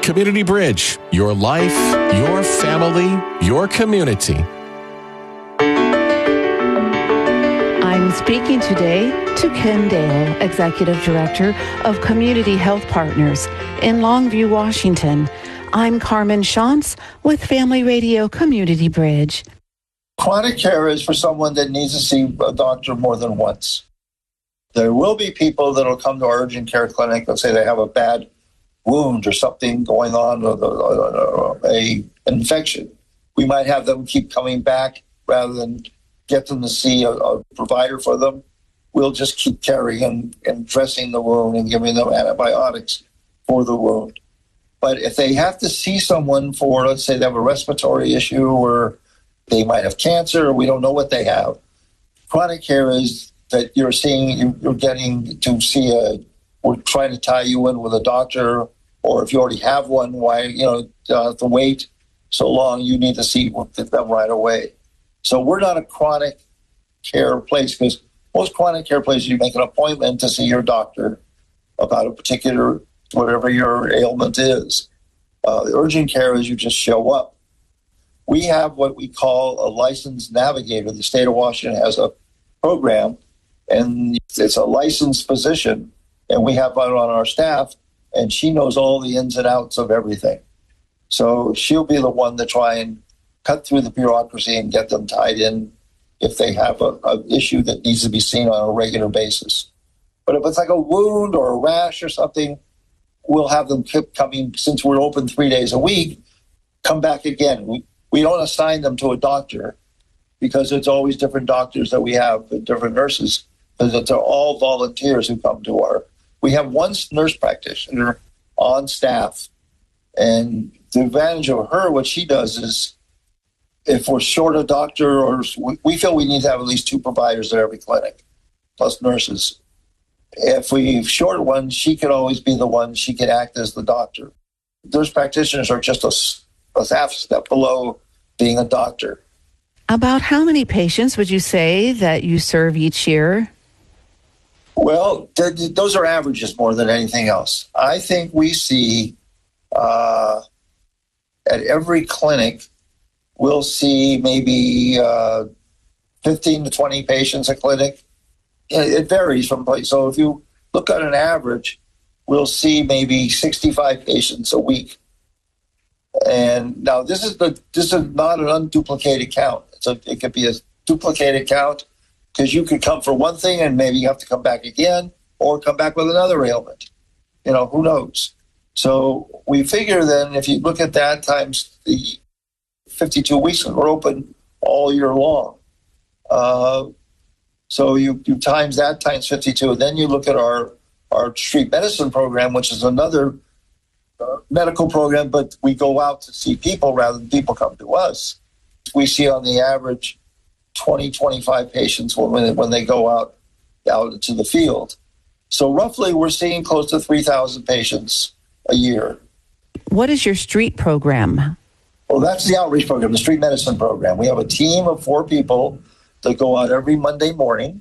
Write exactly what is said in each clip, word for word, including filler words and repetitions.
Community Bridge, your life, your family, your community. I'm speaking today to Ken Dale, Executive Director of Community Health Partners in Longview, Washington. I'm Carmen Shantz with Family Radio Community Bridge. Chronic care is for someone that needs to see a doctor more than once. There will be people that will come to our urgent care clinic and say they have a bad wound or something going on, or a infection. We might have them keep coming back rather than get them to see a, a provider for them. We'll just keep carrying and, and dressing the wound and giving them antibiotics for the wound. But if they have to see someone for, let's say they have a respiratory issue or they might have cancer, or we don't know what they have, chronic care is that you're seeing, you're getting to see a, we're trying to tie you in with a doctor, or if you already have one, why, you know, uh, have to wait so long, you need to see them right away. So we're not a chronic care place, because most chronic care places, you make an appointment to see your doctor about a particular, whatever your ailment is. Uh, the urgent care is you just show up. We have what we call a licensed navigator. The state of Washington has a program, and it's a licensed physician, and we have one on our staff, and she knows all the ins and outs of everything. So she'll be the one to try and cut through the bureaucracy and get them tied in if they have a, a issue that needs to be seen on a regular basis. But if it's like a wound or a rash or something, we'll have them keep coming, since we're open three days a week, come back again. We, we don't assign them to a doctor, because it's always different doctors that we have, and different nurses, because they're all volunteers who come to our. We have one nurse practitioner on staff, and the advantage of her, what she does is, if we're short a doctor, or we feel we need to have at least two providers at every clinic, plus nurses. If we short one, she can always be the one, she can act as the doctor. Nurse practitioners are just a, a half step below being a doctor. About how many patients would you say that you serve each year? Well, th- th- those are averages more than anything else. I think we see uh, at every clinic, we'll see maybe uh, fifteen to twenty patients a clinic. It varies from place. So if you look at an average, we'll see maybe sixty-five patients a week. And now this is the this is not an unduplicated count. So it could be a duplicated count, because you could come for one thing and maybe you have to come back again, or come back with another ailment. You know, who knows? So we figure then, if you look at that times the fifty-two weeks, we're open all year long. Uh, so you, you times that times fifty-two, and then you look at our, our street medicine program, which is another uh, medical program, but we go out to see people rather than people come to us. We see on the average twenty, twenty-five patients when, when they go out, out into the field. So roughly we're seeing close to three thousand patients a year. What is your street program? Well, that's the outreach program, the street medicine program. We have a team of four people that go out every Monday morning,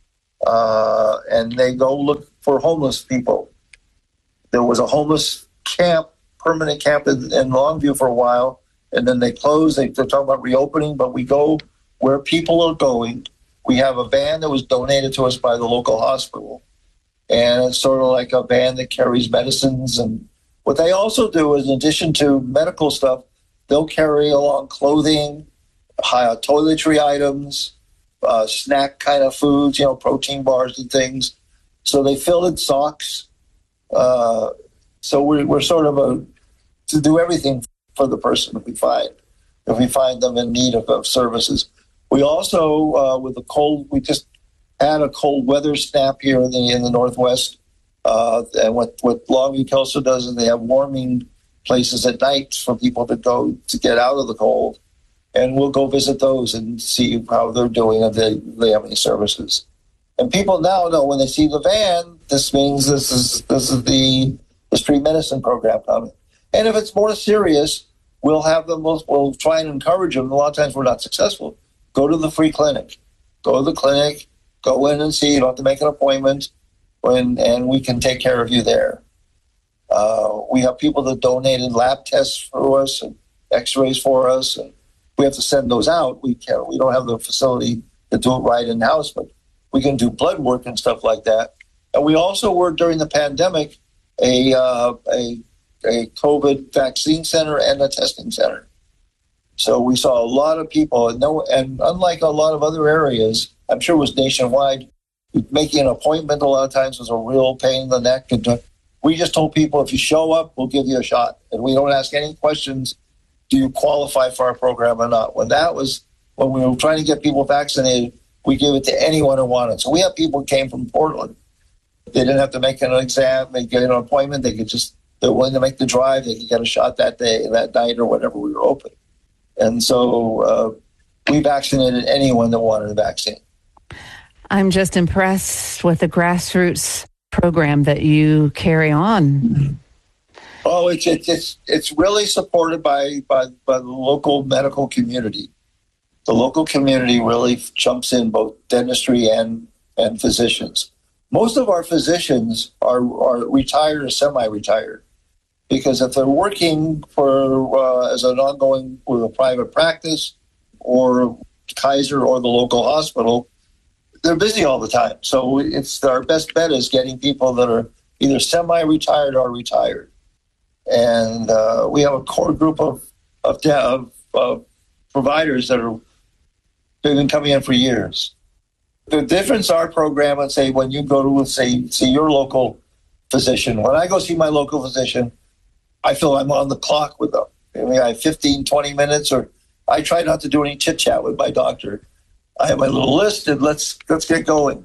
uh, and they go look for homeless people. There was a homeless camp, permanent camp in, in Longview for a while, and then they closed. They, they're talking about reopening, but we go where people are going. We have a van that was donated to us by the local hospital, and it's sort of like a van that carries medicines. And what they also do is, in addition to medical stuff, they'll carry along clothing, high toiletry items, uh, snack kind of foods, you know, protein bars and things. So they fill in socks. Uh, so we're, we're sort of a to do everything for the person if we find if we find them in need of, of services. We also, uh, with the cold, we just had a cold weather snap here in the in the Northwest. Uh, and what what Longview Kelso does is they have warming places at night for people to go to get out of the cold, and we'll go visit those and see how they're doing, if they, they have any services. And people now know when they see the van, this means this is this is the, the street medicine program coming. And if it's more serious, we'll have them, we'll, we'll try and encourage them. A lot of times we're not successful. Go to the free clinic. Go to the clinic, go in and see. You don't have to make an appointment, and, and we can take care of you there. Uh, we have people that donated lab tests for us and x-rays for us, and we have to send those out. We can't, we don't have the facility to do it right in-house, but we can do blood work and stuff like that. And we also were, during the pandemic, a uh, a, a COVID vaccine center and a testing center. So we saw a lot of people, and, no, and unlike a lot of other areas, I'm sure it was nationwide, making an appointment a lot of times was a real pain in the neck. And we just told people, if you show up, we'll give you a shot. And we don't ask any questions, do you qualify for our program or not? When that was, when we were trying to get people vaccinated, we gave it to anyone who wanted. So we have people who came from Portland. They didn't have to make an exam. They get an appointment. They could just, they're willing to make the drive. They could get a shot that day, that night, or whatever we were open. And so uh, we vaccinated anyone that wanted a vaccine. I'm just impressed with the grassroots program that you carry on. Oh, it's it's it's, it's really supported by, by by the local medical community. The local community really jumps in, both dentistry and, and physicians. Most of our physicians are, are retired or semi-retired, because if they're working for uh, as an ongoing with a private practice or Kaiser or the local hospital, they're busy all the time. So it's our best bet is getting people that are either semi-retired or retired. And uh, we have a core group of of, of, of providers that are they've been coming in for years. The difference our program, let's say, when you go to, let's say, see your local physician. When I go see my local physician, I feel I'm on the clock with them. I mean, I have fifteen, twenty minutes, or I try not to do any chit-chat with my doctor. I have my little list, and let's let's get going.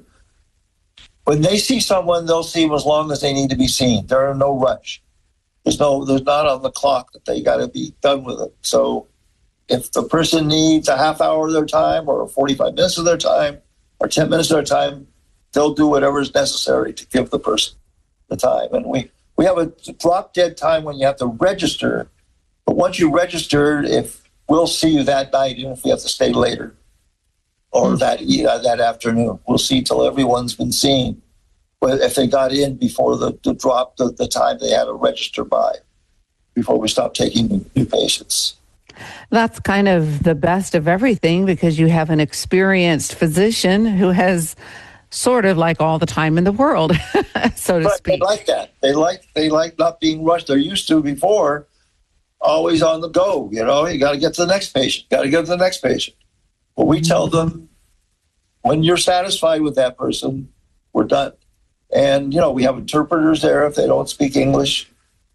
When they see someone, they'll see them as long as they need to be seen. There are no rush. There's no, there's not on the clock that they got to be done with it. So if the person needs a half hour of their time, or forty-five minutes of their time, or ten minutes of their time, they'll do whatever is necessary to give the person the time. And we, we have a drop dead time when you have to register. But once you register, if we'll see you that night, even if we have to stay later, or that uh, that afternoon, we'll see till everyone's been seen. But if they got in before the, the drop, the, the time they had to register by, before we stop taking new patients. That's kind of the best of everything, because you have an experienced physician who has sort of like all the time in the world, so to but speak. They like that. They like they like not being rushed. They're used to before, always on the go. You know, you got to get to the next patient. Got to get to the next patient. But we tell them, when you're satisfied with that person, we're done. And, you know, we have interpreters there if they don't speak English.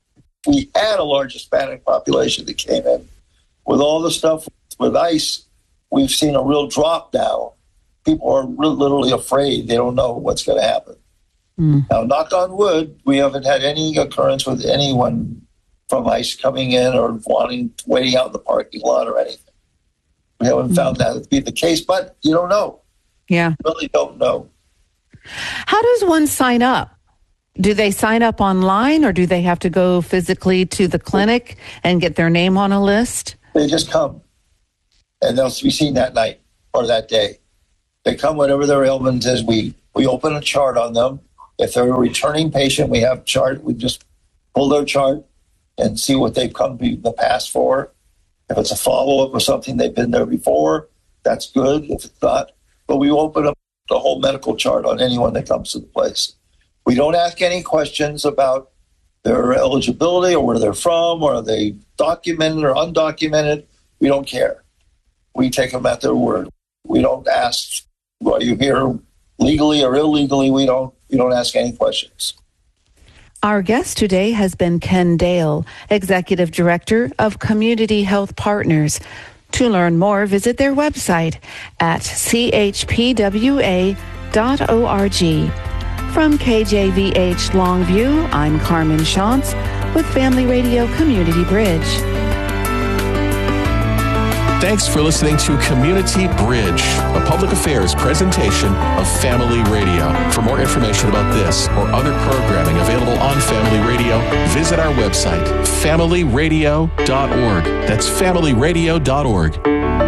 We had a large Hispanic population that came in. With all the stuff with ICE, we've seen a real drop now. People are literally afraid. They don't know what's going to happen. Mm. Now, knock on wood, we haven't had any occurrence with anyone from ICE coming in or wanting, waiting out in the parking lot or anything. We haven't mm. found that to be the case, but you don't know. Yeah. You really don't know. How does one sign up? Do they sign up online, or do they have to go physically to the clinic and get their name on a list? They just come, and they'll be seen that night or that day. They come whatever their ailment is. We we open a chart on them. If they're a returning patient, we have chart. We just pull their chart and see what they've come in the past for. If it's a follow-up or something, they've been there before, that's good. If it's not, but we open up the whole medical chart on anyone that comes to the place. We don't ask any questions about their eligibility or where they're from, or are they documented or undocumented. We don't care. We take them at their word. We don't ask, are you here legally or illegally? We don't, we don't ask any questions. Our guest today has been Ken Dale, Executive Director of Community Health Partners. To learn more, visit their website at c h p w a dot org. From K J V H Longview, I'm Carmen Shantz with Family Radio Community Bridge. Thanks for listening to Community Bridge, a public affairs presentation of Family Radio. For more information about this or other programming available on Family Radio, visit our website, family radio dot org. That's family radio dot org.